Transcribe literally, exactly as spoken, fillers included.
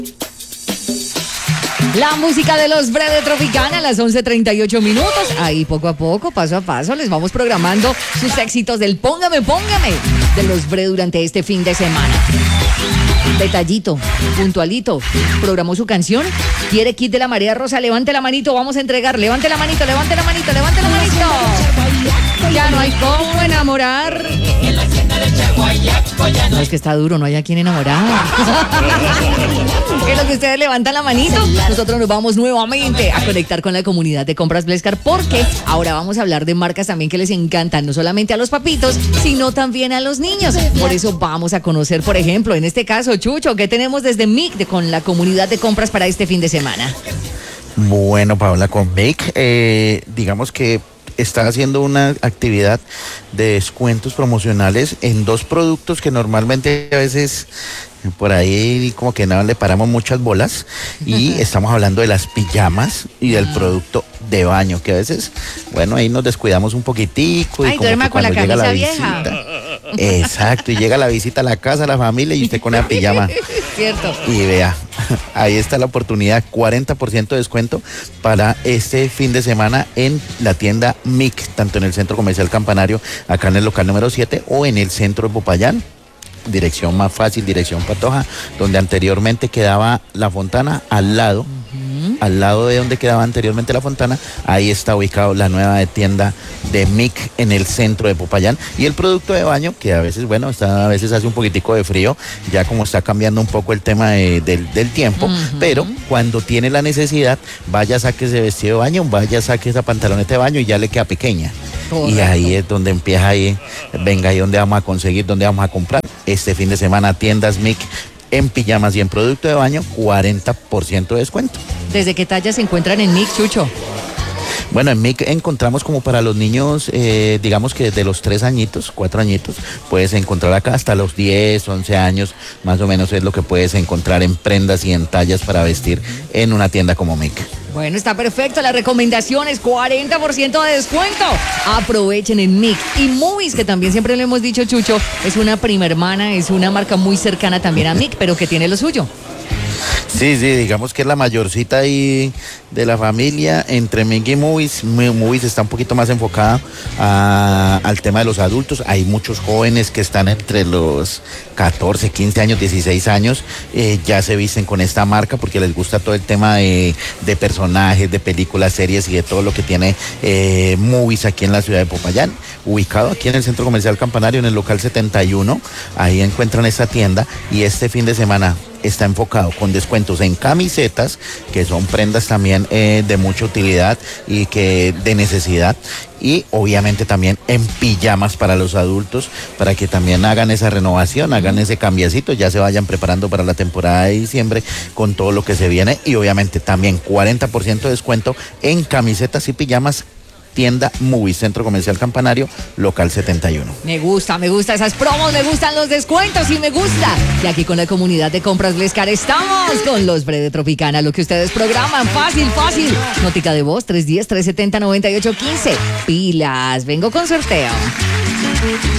La música de los Bre de Tropicana a las once treinta y ocho minutos. Ahí poco a poco, paso a paso, les vamos programando sus éxitos del Póngame, Póngame de los Bre durante este fin de semana. Detallito, puntualito, programó su canción, quiere kit de la Marea Rosa, levante la manito, vamos a entregar, levante la manito, levante la manito, levante la manito. Ya no hay cómo enamorar. No, es que está duro, no hay a quien enamorar. Es lo que ustedes levantan la manito. Nosotros nos vamos nuevamente a conectar con la comunidad de Compras Blescar, porque ahora vamos a hablar de marcas también que les encantan, no solamente a los papitos, sino también a los niños. Por eso vamos a conocer, por ejemplo, en este caso, Chucho, ¿qué tenemos desde M I C de, con la comunidad de compras para este fin de semana? Bueno, Paola, con M I C, eh, digamos que está haciendo una actividad de descuentos promocionales en dos productos que normalmente a veces por ahí como que no le paramos muchas bolas, y estamos hablando de las pijamas y del producto de baño, que a veces, bueno, ahí nos descuidamos un poquitico. Ay, y como duerma que con la cuando camisa llega vieja. visita, exacto, y llega la visita a la casa, a la familia, y usted con la pijama. Cierto. Y vea, ahí está la oportunidad, cuarenta por ciento de descuento para este fin de semana en la tienda M I C, tanto en el Centro Comercial Campanario, acá en el local número siete, o en el centro de Popayán. Dirección más fácil, dirección Patoja, donde anteriormente quedaba la Fontana, al lado, uh-huh. al lado de donde quedaba anteriormente la Fontana, ahí está ubicado la nueva tienda de M I C en el centro de Popayán. Y el producto de baño, que a veces, bueno, está, a veces hace un poquitico de frío, ya como está cambiando un poco el tema de, del, del tiempo, uh-huh. pero cuando tiene la necesidad, vaya, saque ese vestido de baño, vaya, saque esa pantaloneta de baño y ya le queda pequeña. Correcto. Y ahí es donde empieza ahí, venga, ahí donde vamos a conseguir, donde vamos a comprar. Este fin de semana, tiendas M I C en pijamas y en producto de baño, cuarenta por ciento de descuento. ¿Desde qué talla se encuentran en M I C, Chucho? Bueno, en M I C encontramos como para los niños, eh, digamos que desde los tres añitos, cuatro añitos, puedes encontrar acá hasta los diez, once años, más o menos es lo que puedes encontrar en prendas y en tallas para vestir en una tienda como M I C. Bueno, está perfecto. La recomendación es cuarenta por ciento de descuento. Aprovechen en M I C. Y Movies, que también siempre le hemos dicho, Chucho, es una prima hermana, es una marca muy cercana también a M I C, pero que tiene lo suyo. Sí, sí, digamos que es la mayorcita ahí de la familia entre M I C y Movies. Movies está un poquito más enfocada a, al tema de los adultos. Hay muchos jóvenes que están entre los catorce, quince años, dieciséis años, eh, ya se visten con esta marca porque les gusta todo el tema de, de personajes, de películas, series y de todo lo que tiene eh, Movies aquí en la ciudad de Popayán, ubicado aquí en el Centro Comercial Campanario, en el local setenta y uno. Ahí encuentran esta tienda, y este fin de semana está enfocado con descuentos en camisetas, que son prendas también eh, de mucha utilidad y que de necesidad, y obviamente también en pijamas para los adultos, para que también hagan esa renovación, hagan ese cambiacito, ya se vayan preparando para la temporada de diciembre con todo lo que se viene. Y obviamente también cuarenta por ciento de descuento en camisetas y pijamas, tienda Movies, Centro Comercial Campanario, local setenta y uno. Me gusta, me gusta esas promos, me gustan los descuentos y me gusta. Y aquí con la comunidad de Compras Blescar estamos con los Bre de Tropicana, lo que ustedes programan, fácil, fácil. Notica de voz, tres uno cero, tres siete cero, nueve ocho uno cinco. Pilas, vengo con sorteo.